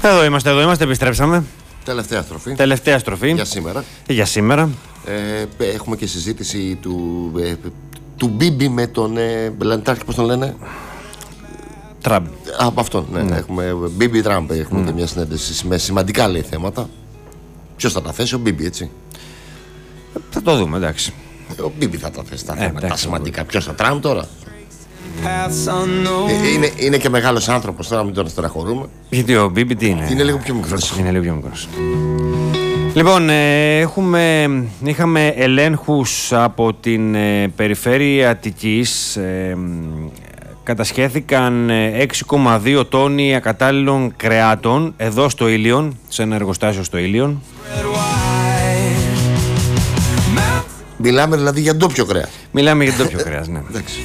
Εδώ είμαστε, επιστρέψαμε. Τελευταία στροφή. Για σήμερα. Έχουμε και συζήτηση του Μπίμπι με τον Λαντάρχη, πώς τον λένε? Τραμπ. Από αυτόν, ναι. Έχουμε Μπίμπι Τραμπ, έχουμε και μια συνέντευξη με σημαντικά, λέει, θέματα. Ποιος θα τα θέσει? Ο Μπίμπι, έτσι. Θα το δούμε, εντάξει. Ο Μπίμπι θα τα θέσει τα θέματα, τα σημαντικά. Ποιος θα, Τραμπ τώρα? Είναι και μεγάλος άνθρωπος, τώρα μην τον στεναχωρούμε. Γιατί ο Μπίμπι τι είναι? Είναι λίγο πιο μικρός. Λοιπόν, είχαμε ελέγχους από την περιφέρεια Αττικής. Κατασχέθηκαν 6,2 τόνοι ακατάλληλων κρεάτων εδώ στο Ήλιον, σε ένα εργοστάσιο στο Ήλιον. Μιλάμε δηλαδή για ντόπιο κρέας. Μιλάμε για ντόπιο κρέας, ναι. Εντάξει.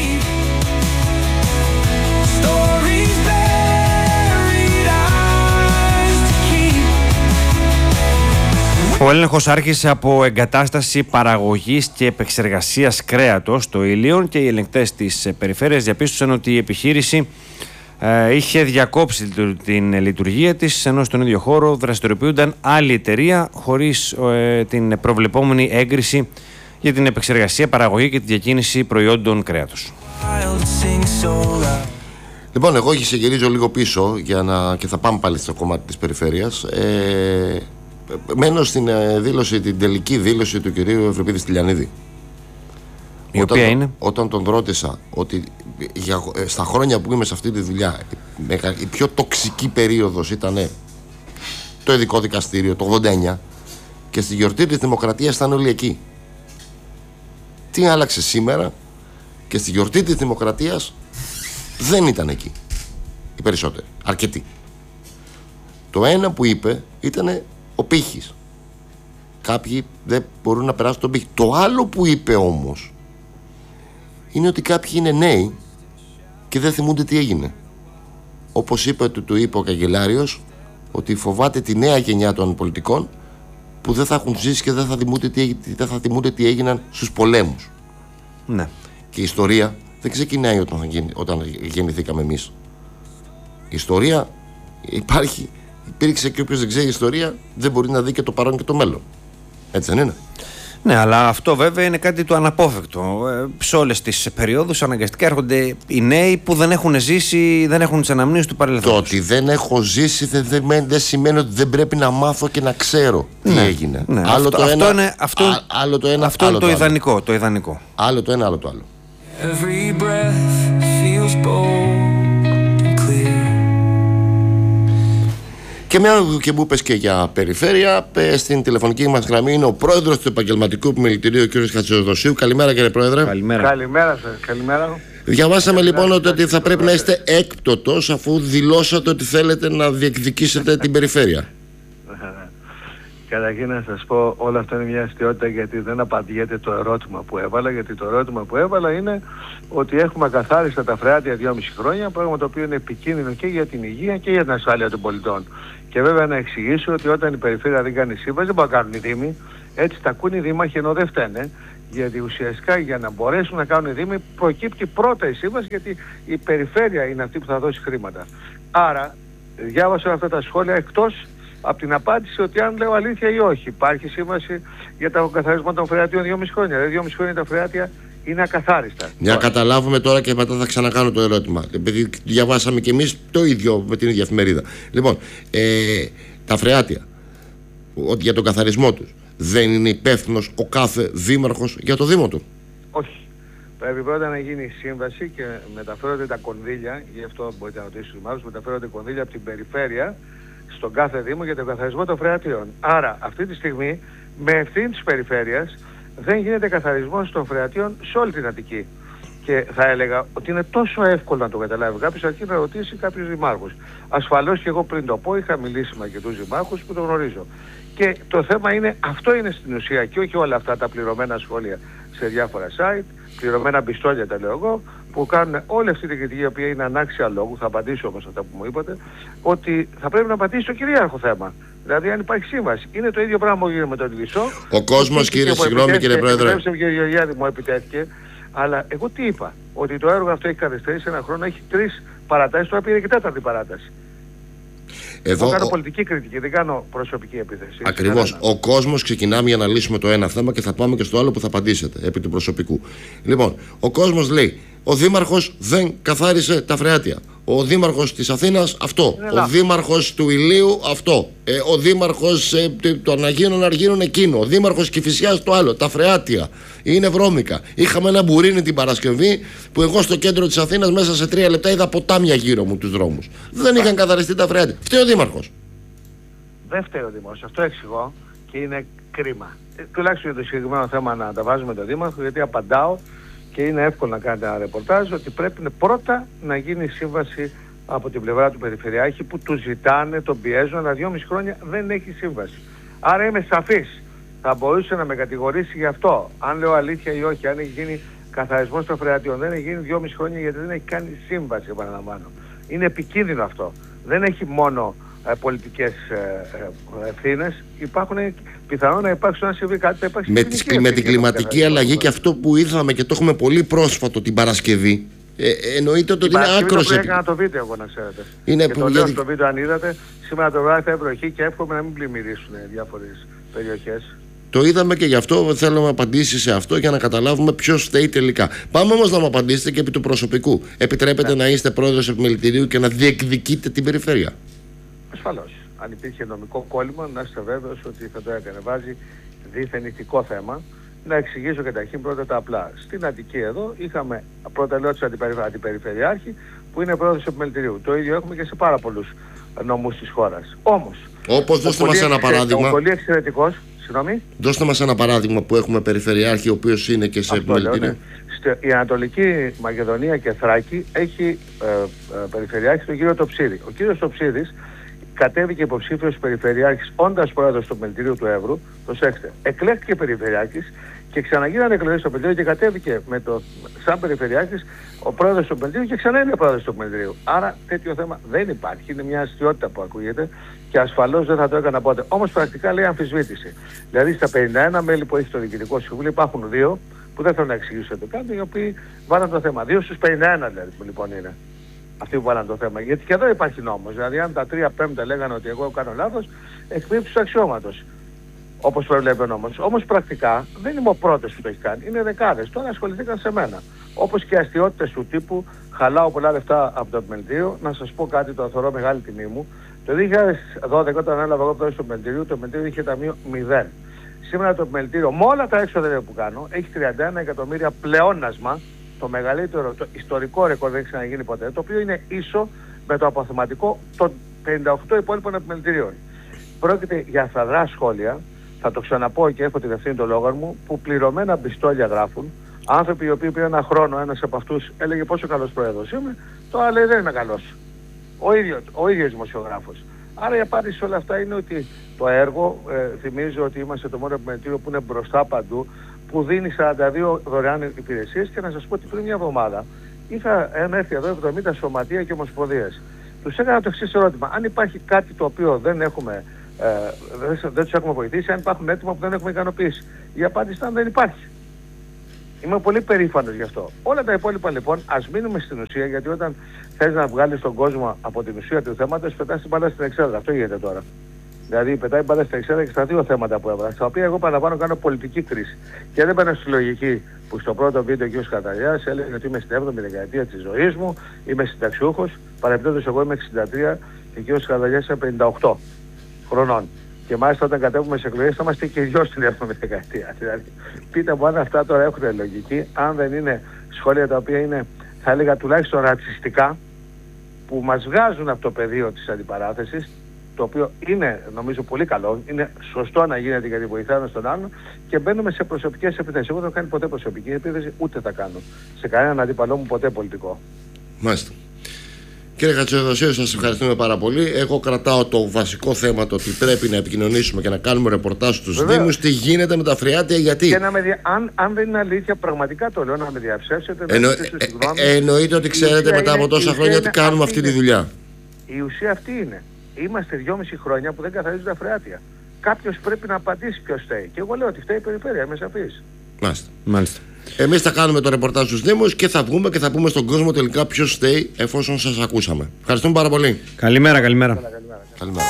Ο έλεγχος άρχισε από εγκατάσταση παραγωγής και επεξεργασίας κρέατος στο Ήλιον και οι ελεγκτές της περιφέρειας διαπίστωσαν ότι η επιχείρηση είχε διακόψει την λειτουργία της, ενώ στον ίδιο χώρο δραστηριοποιούνταν άλλη εταιρεία χωρίς την προβλεπόμενη έγκριση για την επεξεργασία, παραγωγή και τη διακίνηση προϊόντων κρέατος. Λοιπόν, εγώ γυρίζω λίγο πίσω και θα πάμε πάλι στο κομμάτι της περιφέρειας. Μένω στην την τελική δήλωση του κυρίου Ευρυπίδη Στυλιανίδη. Οποία είναι? Όταν τον ρώτησα ότι στα χρόνια που είμαι σε αυτή τη δουλειά η πιο τοξική περίοδος ήταν το ειδικό δικαστήριο το 89 και στη γιορτή της Δημοκρατίας ήταν όλοι εκεί. Τι άλλαξε σήμερα? Και στη γιορτή της Δημοκρατίας δεν ήταν εκεί οι περισσότεροι, αρκετοί. Το ένα που είπε ήταν ο πύχης. Κάποιοι δεν μπορούν να περάσουν τον πύχη. Το άλλο που είπε όμως είναι ότι κάποιοι είναι νέοι και δεν θυμούνται τι έγινε. Όπως του είπε ο καγκελάριος, ότι φοβάται τη νέα γενιά των πολιτικών που δεν θα έχουν ζήσει και δεν θα θυμούνται τι έγιναν στους πολέμους. Ναι. Και η ιστορία δεν ξεκινάει όταν γεννηθήκαμε εμείς. Η ιστορία υπήρξε και όποιος δεν ξέρει ιστορία δεν μπορεί να δει και το παρόν και το μέλλον. Έτσι δεν είναι? Ναι, αλλά αυτό βέβαια είναι κάτι το αναπόφευκτο. Σε όλες τις περιόδους αναγκαστικά έρχονται οι νέοι που δεν έχουν ζήσει, δεν έχουν τις αναμνήσεις του παρελθόντος. Το ότι δεν έχω ζήσει δεν σημαίνει ότι δεν πρέπει να μάθω και να ξέρω τι έγινε. Ναι. Αυτό είναι το ιδανικό. Άλλο το ένα, άλλο το άλλο. Και μια και μου πες και για περιφέρεια, στην τηλεφωνική μας γραμμή είναι ο πρόεδρος του Επαγγελματικού Επιμελητηρίου, ο κ. Χατζηδοσίου. Καλημέρα, κύριε πρόεδρε. Καλημέρα σας. Καλημέρα. Διαβάσαμε λοιπόν ότι θα πρέπει να είστε έκπτωτος αφού δηλώσατε ότι θέλετε να διεκδικήσετε την περιφέρεια. Καταρχήν να σας πω, όλο αυτό είναι μια αστιότητα γιατί δεν απαντιέται το ερώτημα που έβαλα. Γιατί το ερώτημα που έβαλα είναι ότι έχουμε ακαθάριστα τα φρεάτια 2,5 χρόνια, πράγμα το οποίο είναι επικίνδυνο και για την υγεία και για την ασφάλεια των πολιτών. Και βέβαια να εξηγήσω ότι όταν η περιφέρεια δεν κάνει σύμβαση, δεν μπορούν να κάνουν οι δήμοι. Έτσι τα ακούν οι δήμαρχοι ενώ δεν φταίνε. Γιατί ουσιαστικά για να μπορέσουν να κάνουν οι δήμοι προκύπτει πρώτα η σύμβαση, γιατί η περιφέρεια είναι αυτή που θα δώσει χρήματα. Άρα διάβασα αυτά τα σχόλια εκτός από την απάντηση ότι αν λέω αλήθεια ή όχι. Υπάρχει σύμβαση για τον καθαρισμό των φρεατίων 2,5 χρόνια. Δηλαδή 2,5 χρόνια τα φρεάτια είναι ακαθάριστα. Για καταλάβουμε τώρα και μετά θα ξανακάνω το ερώτημα. Επειδή διαβάσαμε και εμείς το ίδιο με την ίδια εφημερίδα. Λοιπόν, τα φρεάτια για τον καθαρισμό τους δεν είναι υπεύθυνος ο κάθε δήμαρχος για το δήμο του? Όχι. Πρέπει πρώτα να γίνει η σύμβαση και μεταφέρονται τα κονδύλια, γι' αυτό μπορείτε να ρωτήσετε τους δημάρχους, μεταφέρονται κονδύλια από την περιφέρεια στον κάθε δήμο για τον καθαρισμό των φρεατίων. Άρα αυτή τη στιγμή με ευθύνη της περιφέρειας δεν γίνεται καθαρισμός των φρεατίων σε όλη την Αττική. Και θα έλεγα ότι είναι τόσο εύκολο να το καταλάβει κάποιος αρκεί να ρωτήσει κάποιους δημάρχους. Ασφαλώς και εγώ πριν το πω είχα μιλήσει με αρκετούς δημάρχους που το γνωρίζω. Και το θέμα είναι, αυτό είναι στην ουσία και όχι όλα αυτά τα πληρωμένα σχόλια σε διάφορα site, πληρωμένα πιστόλια τα λέω εγώ, που κάνουν όλη αυτή την κριτική η οποία είναι ανάξια λόγου, θα απαντήσω όμως αυτά που μου είπατε, ότι θα πρέπει να απαντήσει το κυρίαρχο θέμα. Δηλαδή αν υπάρχει σύμβαση. Είναι το ίδιο πράγμα που γίνεται με τον Λυσό. Ο κόσμος, κύριε, συγγνώμη κύριε πρόεδρε. Κύριε Γεωργιάδη μου επιτέθηκε, αλλά εγώ τι είπα, ότι το έργο αυτό έχει καθυστερήσει ένα χρόνο, έχει 3 παρατάσεις, τώρα πήρε και 4η παράταση. Εδώ, εγώ κάνω πολιτική κριτική, δεν κάνω προσωπική επίθεση. Ακριβώς. Ο κόσμος ξεκινάμε για να λύσουμε το ένα θέμα και θα πάμε και στο άλλο που θα απαντήσετε επί του προσωπικού. Λοιπόν, ο κόσμος λέει: ο Δήμαρχος δεν καθάρισε τα φρεάτια. Ο Δήμαρχος της Αθήνας αυτό. Ο Δήμαρχος του Ηλίου αυτό. Ο Δήμαρχος των Αγίων Αργύρων εκείνο. Ο Δήμαρχος Κηφισιάς το άλλο. Τα φρεάτια είναι βρώμικα. Είχαμε ένα μπουρίνι την Παρασκευή που εγώ στο κέντρο της Αθήνας μέσα σε 3 λεπτά είδα ποτάμια γύρω μου τους δρόμους. Δεν είχαν καθαριστεί τα φρεάτια. Φταίει ο Δήμαρχος. Δεν φταίει ο Δήμαρχος. Αυτό εξηγώ και είναι κρίμα. Τουλάχιστον για το συγκεκριμένο θέμα να τα βάζουμε τον Δήμαρχο, γιατί απαντάω. Και είναι εύκολο να κάνετε ένα ρεπορτάζ ότι πρέπει πρώτα να γίνει σύμβαση από την πλευρά του Περιφερειάρχη που του ζητάνε, τον πιέζουν, αλλά 2,5 χρόνια δεν έχει σύμβαση. Άρα είμαι σαφής. Θα μπορούσε να με κατηγορήσει γι' αυτό. Αν λέω αλήθεια ή όχι, αν έχει γίνει καθαρισμός των φρεατιών. Δεν έχει γίνει 2,5 χρόνια γιατί δεν έχει κάνει σύμβαση, επαναλαμβάνω. Είναι επικίνδυνο αυτό. Δεν έχει μόνο πολιτικές ευθύνες, υπάρχουν πιθανόν να υπάρξουν, αν συμβεί κάτι, θα υπάρξει με την κλιματική αλλαγή και αυτό που είδαμε και το έχουμε πολύ πρόσφατο την Παρασκευή, εννοείται ότι είναι άκρος. Δεν έκανα το βίντεο, εγώ να ξέρετε. Είναι και το λέω στο βίντεο, αν είδατε, σήμερα το βράδυ θα είναι βροχή και εύχομαι να μην πλημμυρίσουν διάφορες περιοχές. Το είδαμε και γι' αυτό θέλω να απαντήσει σε αυτό για να καταλάβουμε ποιος φταίει τελικά. Πάμε όμως να μου απαντήσετε και επί του προσωπικού. Επιτρέπετε να είστε πρόεδρος επιμελητηρίου και να διεκδικείτε την περιφέρεια? Ασφαλώς. Αν υπήρχε νομικό κόλλημα, να είστε βέβαιος ότι θα το έκανε. Βάζει δίθεν ηθικό θέμα. Να εξηγήσω καταρχήν πρώτα τα απλά. Στην Αττική εδώ είχαμε πρώτα λέω της αντιπεριφερειάρχη που είναι πρόεδρος του επιμελητηρίου. Το ίδιο έχουμε και σε πάρα πολλούς νομούς της χώρας. Όμως, όπως δώστε μας ένα παράδειγμα. Πολύ εξαιρετικός. Συγγνώμη. Δώστε μας ένα παράδειγμα που έχουμε περιφερειάρχη ο οποίος είναι και σε επιμελητηρίο. Η Ανατολική Μακεδονία και Θράκη έχει περιφερειάρχη τον κύριο Τοψίδη. Ο κύριος Τοψίδης κατέβηκε υποψήφιος περιφερειάρχης όντας πρόεδρος του επιμελητηρίου του Εύρου. Προσέξτε, εκλέχθηκε περιφερειάρχης και ξαναγίνανε εκλογές στο επιμελητήριο και κατέβηκε σαν περιφερειάρχης ο πρόεδρος του επιμελητηρίου και ξανά είναι πρόεδρος του επιμελητηρίου. Άρα τέτοιο θέμα δεν υπάρχει. Είναι μια αστιότητα που ακούγεται και ασφαλώς δεν θα το έκανα ποτέ. Όμως πρακτικά λέει αμφισβήτηση. Δηλαδή στα 51 μέλη που έχει το Διοικητικό Συμβούλιο υπάρχουν 2 που δεν θέλω να εξηγήσω το κάτω, οι οποίοι βάλαν το θέμα. 2 στους 51 δηλαδή που λοιπόν είναι. Αυτοί που βάλαν το θέμα. Γιατί και εδώ υπάρχει νόμος. Δηλαδή, αν τα 3/5 λέγανε ότι εγώ κάνω λάθος, εκπίπτει του αξιώματος. Όπως προβλέπει ο νόμος. Όμως πρακτικά δεν είμαι ο πρώτος που το έχει κάνει. Είναι δεκάδες. Τώρα ασχοληθήκαν σε μένα. Όπως και αστιότητες του τύπου χαλάω πολλά λεφτά από το επιμελητήριο. Να σας πω κάτι, το θεωρώ μεγάλη τιμή μου. Το 2012 όταν έλαβα εγώ πρόεδρος του επιμελητηρίου, το επιμελητήριο είχε ταμείο 0. Σήμερα το επιμελητήριο με όλα τα έξοδα που κάνω έχει 31 εκατομμύρια πλεόνασμα. Το μεγαλύτερο, το ιστορικό ρεκόρ δεν έχει ξαναγίνει ποτέ, το οποίο είναι ίσο με το αποθεματικό των 58 υπόλοιπων επιμελητηρίων. Πρόκειται για φαδρά σχόλια, θα το ξαναπώ και έχω την ευθύνη των λόγων μου, που πληρωμένα πιστόλια γράφουν, άνθρωποι οι οποίοι πήραν ένα χρόνο, ένας από αυτούς έλεγε πόσο καλός πρόεδρος είμαι, το άλλο λέει δεν είμαι καλός. Ο ίδιος δημοσιογράφος. Άρα η απάντηση σε όλα αυτά είναι ότι το έργο, θυμίζω ότι είμαστε το μόνο επιμελητήριο που είναι μπροστά παντού, που δίνει 42 δωρεάν υπηρεσίες και να σας πω ότι πριν μια εβδομάδα είχα έρθει εδώ 70 σωματεία και ομοσπονδίες. Τους έκανα το εξής ερώτημα. Αν υπάρχει κάτι το οποίο δεν τους έχουμε βοηθήσει, αν υπάρχουν έτοιμα που δεν έχουμε ικανοποιήσει. Η απάντηση ήταν δεν υπάρχει. Είμαι πολύ περήφανος γι' αυτό. Όλα τα υπόλοιπα λοιπόν ας μείνουμε στην ουσία, γιατί όταν θες να βγάλεις τον κόσμο από την ουσία του θέματος, πετάς την μπάλα στην εξέδρα. Αυτό γίνεται τώρα. Δηλαδή πετάει μπάλα στην εξέδρα και στα 2 θέματα που έβαλα, στα οποία εγώ παραλαμβάνω κάνω πολιτική κρίση. Και δεν μπαίνω στη λογική που στο πρώτο βίντεο ο κ. Καταλιάς έλεγε ότι είμαι στην 7η δεκαετία της ζωής μου, είμαι συνταξιούχος, παρεμπιπτόντως εγώ είμαι 63 και ο κ. Καταλιάς είναι 58 χρονών. Και μάλιστα όταν κατέβουμε σε εκλογές θα είμαστε και οι δυο στην 7η δεκαετία. Δηλαδή, πείτε μου αν αυτά τώρα έχουν λογική, αν δεν είναι σχόλια τα οποία είναι, θα έλεγα τουλάχιστον ρατσιστικά, που μας βγάζουν από το πεδίο της αντιπαράθεσης, το οποίο είναι νομίζω πολύ καλό, είναι σωστό να γίνεται γιατί βοηθάμε στον άλλον και μπαίνουμε σε προσωπικές επιθέσεις. Εγώ δεν έχω κάνει ποτέ προσωπική επίθεση, ούτε θα κάνω σε κανέναν αντίπαλό μου ποτέ πολιτικό. Μάλιστα. Κύριε Χατζηδοσίου, σας ευχαριστούμε πάρα πολύ. Εγώ κρατάω το βασικό θέμα, το ότι πρέπει να επικοινωνήσουμε και να κάνουμε ρεπορτάζ στους Δήμους. Τι γίνεται με τα φρεάτια, γιατί. Και αν δεν είναι αλήθεια, πραγματικά το λέω, να με διαψεύσετε. Εννοείται ότι ξέρετε μετά από τόσα χρόνια τι κάνουμε αυτή τη δουλειά. Η ουσία αυτή είναι. Είμαστε 2,5 χρόνια που δεν καθαρίζουν τα φρεάτια. Κάποιος πρέπει να απαντήσει ποιος φταίει. Και εγώ λέω ότι φταίει η περιφέρεια, είμαι σαφής. Μάλιστα. Εμείς θα κάνουμε το ρεπορτάζ στους Δήμους και θα βγούμε και θα πούμε στον κόσμο τελικά ποιος φταίει εφόσον σας ακούσαμε. Ευχαριστούμε πάρα πολύ. Καλημέρα. Καλημέρα.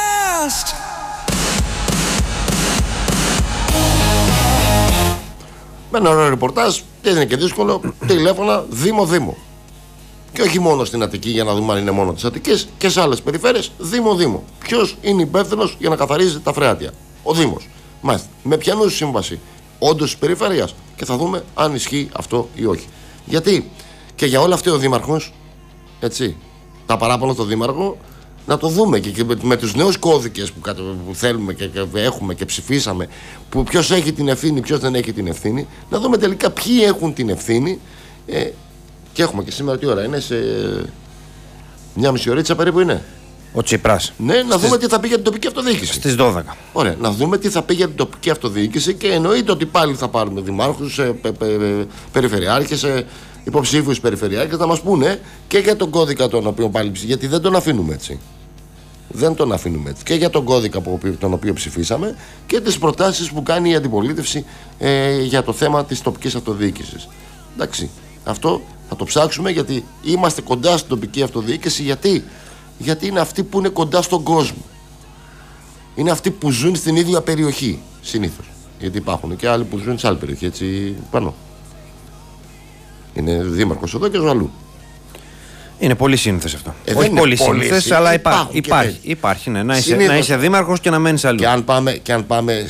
Με ένα ωραίο ρεπορτάζ, δεν είναι και δύσκολο, τηλέφωνα Δήμο-Δήμο. Και όχι μόνο στην Αττική, για να δούμε αν είναι μόνο της Αττικής, και σε άλλες περιφέρειες, Δήμο-Δήμο. Ποιος είναι υπεύθυνος για να καθαρίζει τα φρεάτια? Ο Δήμος. Μάλιστα. Με ποιανού σύμβαση? Όντως της περιφέρειας. Και θα δούμε αν ισχύει αυτό ή όχι. Γιατί και για όλα αυτά ο Δήμαρχος, έτσι, τα παράπονα στο Δήμαρχο, να το δούμε και με τους νέους κώδικες που θέλουμε και έχουμε και ψηφίσαμε, που ποιος έχει την ευθύνη, ποιος δεν έχει την ευθύνη, να δούμε τελικά ποιοι έχουν την ευθύνη. Και έχουμε και σήμερα τι ώρα είναι, σε μια μισή ωρίτσα περίπου είναι. Ο Τσίπρας. Ναι, να δούμε τι θα πει για την τοπική αυτοδιοίκηση. Στις 12. Ωραία, να δούμε τι θα πει για την τοπική αυτοδιοίκηση και εννοείται ότι πάλι θα πάρουμε δημάρχους, περιφερειάρχες, υποψήφιους περιφερειάρχες να μας πούνε και για τον κώδικα τον οποίο πάλι ψηφίσαμε. Γιατί δεν τον αφήνουμε έτσι. Δεν τον αφήνουμε έτσι. Και για τον κώδικα τον οποίο ψηφίσαμε και τις προτάσεις που κάνει η αντιπολίτευση για το θέμα της τοπικής αυτοδιοίκησης. Εντάξει, αυτό θα το ψάξουμε γιατί είμαστε κοντά στην τοπική αυτοδιοίκηση. Γιατί είναι αυτοί που είναι κοντά στον κόσμο. Είναι αυτοί που ζουν στην ίδια περιοχή συνήθως. Γιατί υπάρχουν και άλλοι που ζουν σε άλλη περιοχή, έτσι πάνω. Είναι δήμαρχος εδώ και ζω αλλού. Είναι πολύ σύνηθες αυτό. Όχι πολύ σύνηθες, αλλά υπάρχει. Ναι, να είσαι δήμαρχος και να μένεις αλλού. Και αν πάμε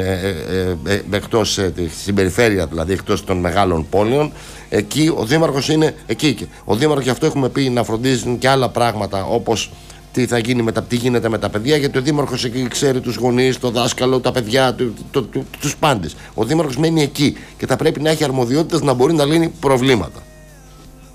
στην περιφέρεια, δηλαδή εκτός των μεγάλων πόλεων, εκεί ο δήμαρχος είναι εκεί. Ο δήμαρχος, γι' αυτό έχουμε πει, να φροντίζουν και άλλα πράγματα, όπως τι θα γίνει τι γίνεται με τα παιδιά, γιατί ο δήμαρχος εκεί ξέρει τους γονείς, το δάσκαλο, τα παιδιά, τους πάντες. Ο δήμαρχος μένει εκεί και θα πρέπει να έχει αρμοδιότητες να μπορεί να λύνει προβλήματα.